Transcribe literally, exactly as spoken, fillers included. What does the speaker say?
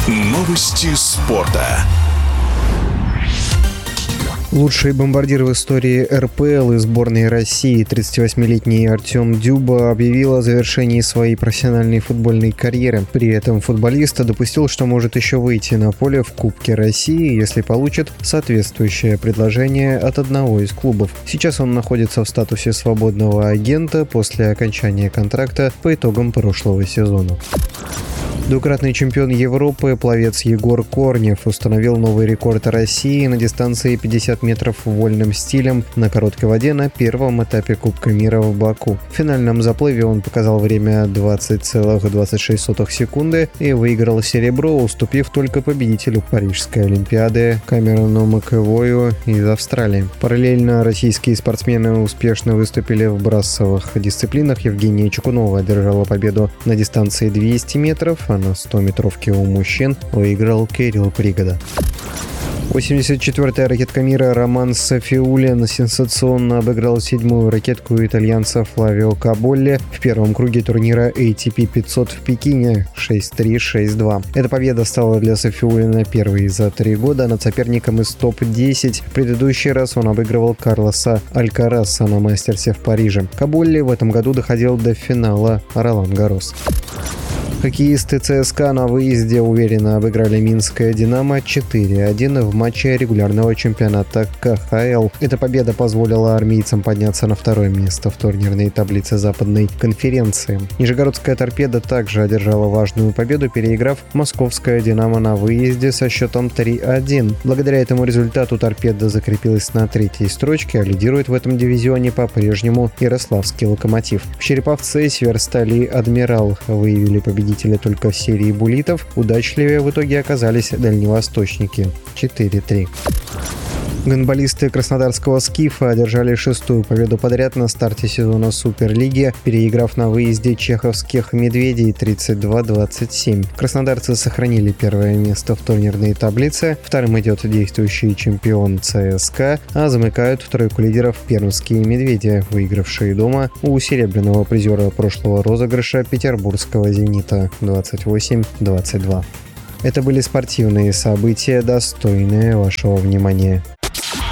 Новости спорта. Лучший бомбардир в истории эр пэ эл и сборной России тридцативосьмилетний Артем Дюба объявил о завершении своей профессиональной футбольной карьеры. При этом футболист допустил, что может еще выйти на поле в Кубке России, если получит соответствующее предложение от одного из клубов. Сейчас он находится в статусе свободного агента после окончания контракта по итогам прошлого сезона. Двукратный чемпион Европы, пловец Егор Корнев, установил новый рекорд России на дистанции пятьдесят метров вольным стилем на короткой воде на первом этапе Кубка мира в Баку. В финальном заплыве он показал время двадцать целых двадцать шесть сотых секунды и выиграл серебро, уступив только победителю Парижской Олимпиады Камерону Макэвою из Австралии. Параллельно российские спортсмены успешно выступили в брасовых дисциплинах. Евгения Чекунова одержала победу на дистанции двести метров, а на сто-метровке у мужчин выиграл Кирилл Пригода. восемьдесят четвёртая ракетка мира Роман Сафиуллин сенсационно обыграл седьмую ракетку итальянца Флавио Каболли в первом круге турнира эй ти пи пятьсот в Пекине шесть три — шесть два. Эта победа стала для Сафиуллина первой за три года над соперником из топ десять. В предыдущий раз он обыгрывал Карлоса Алькараса на мастерсе в Париже. Каболли в этом году доходил до финала Ролан-Гаррос. Хоккеисты ЦСКА на выезде уверенно обыграли Минское «Динамо» четыре один в матче регулярного чемпионата ка ха эл. Эта победа позволила армейцам подняться на второе место в турнирной таблице Западной конференции. Нижегородская «Торпеда» также одержала важную победу, переиграв Московское «Динамо» на выезде со счетом три один. Благодаря этому результату «Торпеда» закрепилась на третьей строчке, а лидирует в этом дивизионе по-прежнему Ярославский «Локомотив». В Череповце Северсталь и «Адмирал» выявили победителя только в серии буллитов. Удачливее в итоге оказались дальневосточники четыре три. Гандболисты краснодарского «Скифа» одержали шестую победу подряд на старте сезона Суперлиги, переиграв на выезде чеховских «Медведей» тридцать два двадцать семь. Краснодарцы сохранили первое место в турнирной таблице, вторым идет действующий чемпион ЦСКА, а замыкают тройку лидеров пермские «Медведи», выигравшие дома у серебряного призера прошлого розыгрыша петербургского «Зенита» двадцать восемь двадцать два. Это были спортивные события, достойные вашего внимания.